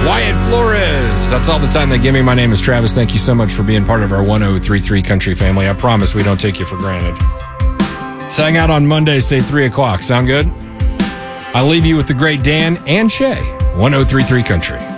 Wyatt Flores. That's all the time they give me. My name is Travis. Thank you so much for being part of our 1033 Country family. I promise we don't take you for granted. So hang out on Monday, say 3 o'clock. Sound good? I'll leave you with the great Dan and Shay. 1033 Country.